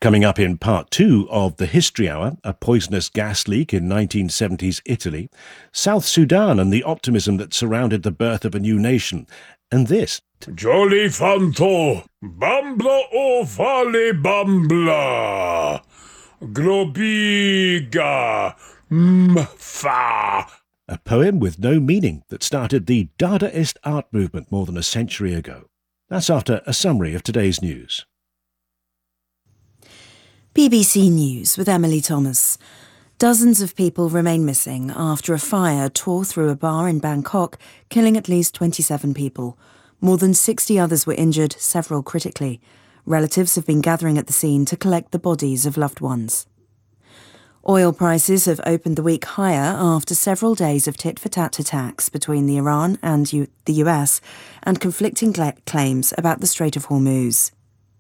Coming up in part two of the History Hour, a poisonous gas leak in 1970s Italy, South Sudan and the optimism that surrounded the birth of a new nation, and this. Jolly Fanto, Bambla o Fale Bambla, Globiga, Mfa. A poem with no meaning that started the Dadaist art movement more than a century ago. That's after a summary of today's news. BBC News with Emily Thomas. Dozens of people remain missing after a fire tore through a bar in Bangkok, killing at least 27 people. More than 60 others were injured, several critically. Relatives have been gathering at the scene to collect the bodies of loved ones. Oil prices have opened the week higher after several days of tit-for-tat attacks between the Iran and the US and conflicting claims about the Strait of Hormuz.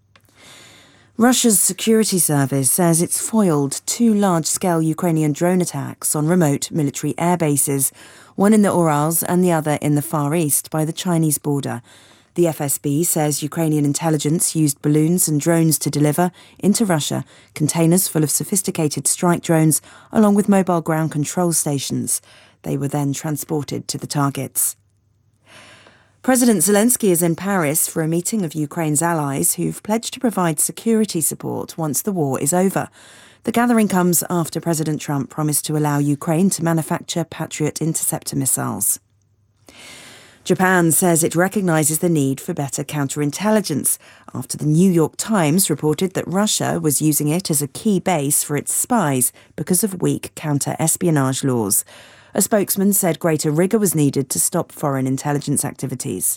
Russia's security service says it's foiled two large-scale Ukrainian drone attacks on remote military air bases, one in the Urals and the other in the Far East by the Chinese border. The FSB says Ukrainian intelligence used balloons and drones to deliver into Russia containers full of sophisticated strike drones along with mobile ground control stations. They were then transported to the targets. President Zelensky is in Paris for a meeting of Ukraine's allies who've pledged to provide security support once the war is over. The gathering comes after President Trump promised to allow Ukraine to manufacture Patriot interceptor missiles. Japan says it recognises the need for better counterintelligence after the New York Times reported that Russia was using it as a key base for its spies because of weak counter-espionage laws. A spokesman said greater rigour was needed to stop foreign intelligence activities.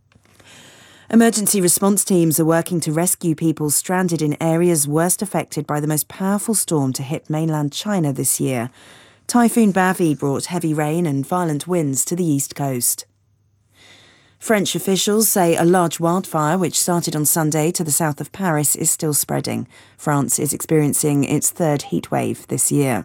Emergency response teams are working to rescue people stranded in areas worst affected by the most powerful storm to hit mainland China this year. Typhoon Bavi brought heavy rain and violent winds to the east coast. French officials say a large wildfire which started on Sunday to the south of Paris is still spreading. France is experiencing its third heatwave this year.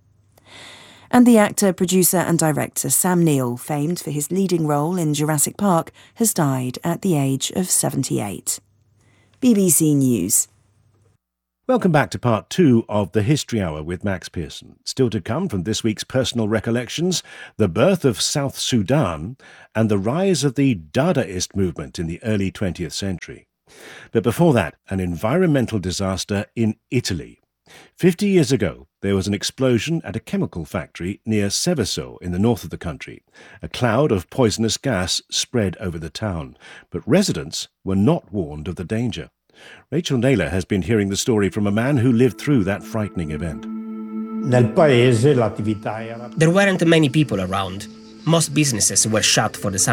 And the actor, producer and director Sam Neill, famed for his leading role in Jurassic Park, has died at the age of 78. BBC News. Welcome back to part two of the History Hour with Max Pearson. Still to come from this week's personal recollections, the birth of South Sudan and the rise of the Dadaist movement in the early 20th century. But before that, an environmental disaster in Italy. 50 years ago, there was an explosion at a chemical factory near Seveso in the north of the country. A cloud of poisonous gas spread over the town, but residents were not warned of the danger. Rachel Naylor has been hearing the story from a man who lived through that frightening event. There weren't many people around. Most businesses were shut for the summer.